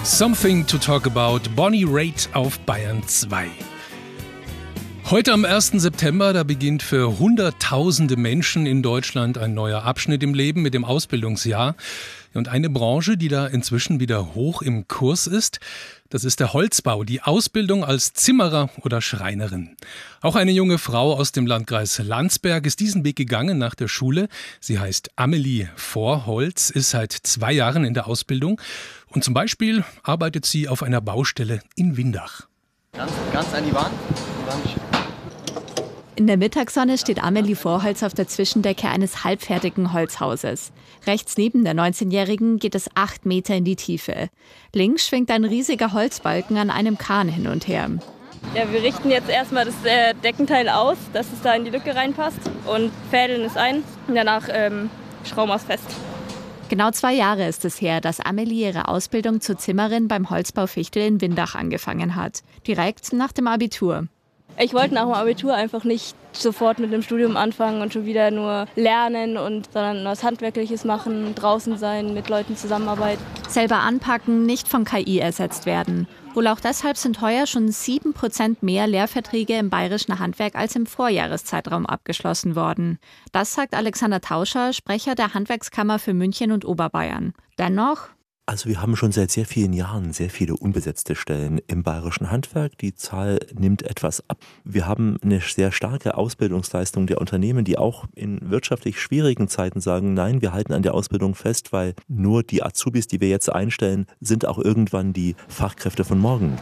Something to Talk About, Bonnie Raitt auf Bayern 2. Heute am 1. September, da beginnt für Hunderttausende Menschen in Deutschland ein neuer Abschnitt im Leben mit dem Ausbildungsjahr. Und eine Branche, die da inzwischen wieder hoch im Kurs ist, das ist der Holzbau, die Ausbildung als Zimmerer oder Schreinerin. Auch eine junge Frau aus dem Landkreis Landsberg ist diesen Weg gegangen nach der Schule. Sie heißt Amelie Vorholz, ist seit 2 Jahren in der Ausbildung und zum Beispiel arbeitet sie auf einer Baustelle in Windach. Ganz an die Wand. In der Mittagssonne steht Amelie Vorholz auf der Zwischendecke eines halbfertigen Holzhauses. Rechts neben der 19-Jährigen geht es 8 Meter in die Tiefe. Links schwingt ein riesiger Holzbalken an einem Kran hin und her. Ja, wir richten jetzt erstmal das Deckenteil aus, dass es da in die Lücke reinpasst und fädeln es ein und danach schrauben wir es fest. Genau 2 Jahre ist es her, dass Amelie ihre Ausbildung zur Zimmerin beim Holzbau Fichtel in Windach angefangen hat. Direkt nach dem Abitur. Ich wollte nach dem Abitur einfach nicht sofort mit dem Studium anfangen und schon wieder nur lernen, sondern was Handwerkliches machen, draußen sein, mit Leuten zusammenarbeiten. Selber anpacken, nicht von KI ersetzt werden. Wohl auch deshalb sind heuer schon 7% mehr Lehrverträge im bayerischen Handwerk als im Vorjahreszeitraum abgeschlossen worden. Das sagt Alexander Tauscher, Sprecher der Handwerkskammer für München und Oberbayern. Dennoch: Also wir haben schon seit sehr vielen Jahren sehr viele unbesetzte Stellen im bayerischen Handwerk. Die Zahl nimmt etwas ab. Wir haben eine sehr starke Ausbildungsleistung der Unternehmen, die auch in wirtschaftlich schwierigen Zeiten sagen, nein, wir halten an der Ausbildung fest, weil nur die Azubis, die wir jetzt einstellen, sind auch irgendwann die Fachkräfte von morgen.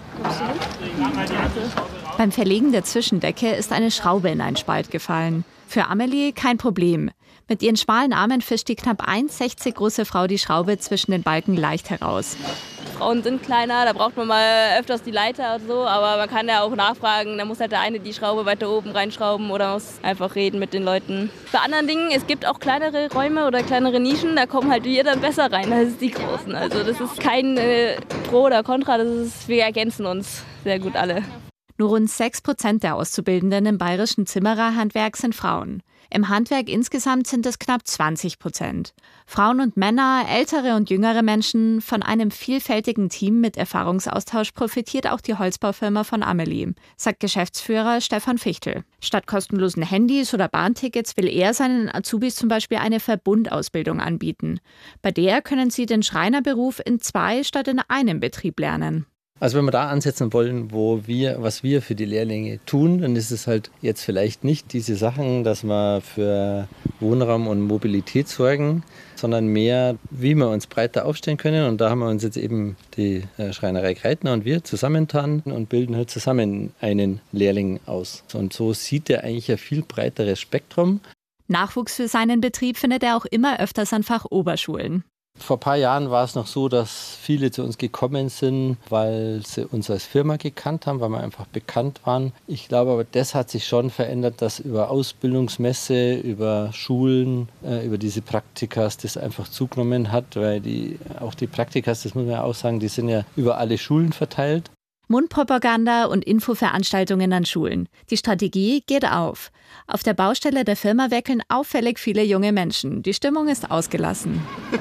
Beim Verlegen der Zwischendecke ist eine Schraube in einen Spalt gefallen. Für Amelie kein Problem. Mit ihren schmalen Armen fischt die knapp 1,60 große Frau die Schraube zwischen den Balken leicht heraus. Frauen sind kleiner, da braucht man mal öfters die Leiter und so, aber man kann ja auch nachfragen, da muss halt der eine die Schraube weiter oben reinschrauben oder muss einfach reden mit den Leuten. Bei anderen Dingen, es gibt auch kleinere Räume oder kleinere Nischen, da kommen halt wir dann besser rein als die großen. Also das ist kein Pro oder Contra, wir ergänzen uns sehr gut alle. Nur rund 6% der Auszubildenden im bayerischen Zimmererhandwerk sind Frauen. Im Handwerk insgesamt sind es knapp 20%. Frauen und Männer, ältere und jüngere Menschen, von einem vielfältigen Team mit Erfahrungsaustausch profitiert auch die Holzbaufirma von Amelie, sagt Geschäftsführer Stefan Fichtel. Statt kostenlosen Handys oder Bahntickets will er seinen Azubis zum Beispiel eine Verbundausbildung anbieten. Bei der können sie den Schreinerberuf in 2 statt in einem Betrieb lernen. Also wenn wir da ansetzen wollen, was wir für die Lehrlinge tun, dann ist es halt jetzt vielleicht nicht diese Sachen, dass wir für Wohnraum und Mobilität sorgen, sondern mehr, wie wir uns breiter aufstellen können. Und da haben wir uns jetzt eben die Schreinerei Kreitner und wir zusammengetan und bilden halt zusammen einen Lehrling aus. Und so sieht er eigentlich ein viel breiteres Spektrum. Nachwuchs für seinen Betrieb findet er auch immer öfters an Fachoberschulen. Vor ein paar Jahren war es noch so, dass viele zu uns gekommen sind, weil sie uns als Firma gekannt haben, weil wir einfach bekannt waren. Ich glaube aber, das hat sich schon verändert, dass über Ausbildungsmesse, über Schulen, über diese Praktikas das einfach zugenommen hat, weil auch die Praktikas, das muss man ja auch sagen, die sind ja über alle Schulen verteilt. Mundpropaganda und Infoveranstaltungen an Schulen. Die Strategie geht auf. Auf der Baustelle der Firma werkeln auffällig viele junge Menschen. Die Stimmung ist ausgelassen.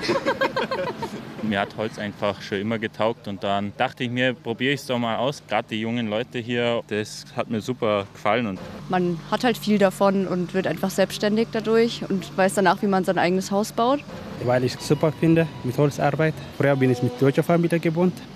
Mir hat Holz einfach schon immer getaugt und dann dachte ich mir, probiere ich es doch mal aus. Gerade die jungen Leute hier, das hat mir super gefallen. Und man hat halt viel davon und wird einfach selbstständig dadurch und weiß danach, wie man sein eigenes Haus baut. Weil ich es super finde mit Holzarbeit. Früher bin ich mit deutscher Familie gewohnt.